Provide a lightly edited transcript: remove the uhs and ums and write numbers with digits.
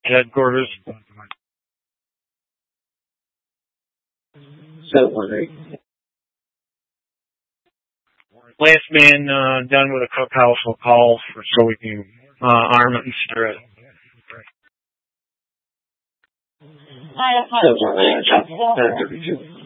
headquarters. Last man done with a cookhouse will call so we can arm it and stir it.